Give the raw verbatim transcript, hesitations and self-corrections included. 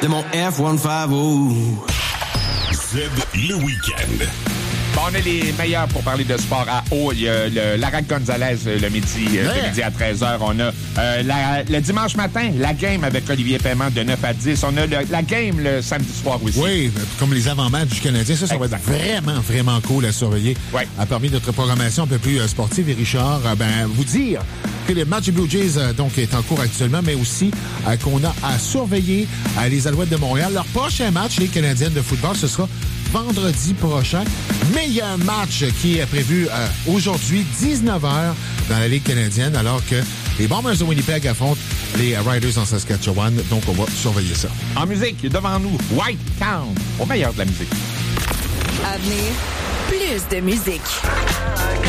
de mon F cent cinquante. Z, le week-end. Bon, on a les meilleurs pour parler de sport à haut. Il y a le, Lara Gonzalez le midi, ouais. le midi à treize heures. On a euh, la, le dimanche matin, la game avec Olivier Paiement de neuf à dix. On a le, la game le samedi soir aussi. Oui, comme les avant-matchs du Canadien. Ça, ça exact. va être vraiment, vraiment cool à surveiller. Ouais. À parmi notre programmation un peu plus euh, sportive. Et Richard, euh, ben, vous dire que le match des Blue Jays euh, donc, est en cours actuellement, mais aussi euh, qu'on a à surveiller euh, les Alouettes de Montréal. Leur prochain match, les Canadiennes de football, ce sera vendredi prochain. Mais il y a un match qui est prévu euh, aujourd'hui, dix-neuf heures, dans la Ligue canadienne, alors que les Bombers de Winnipeg affrontent les Riders en Saskatchewan. Donc, on va surveiller ça. En musique, devant nous, White Count, au meilleur de la musique. À venir, plus de musique.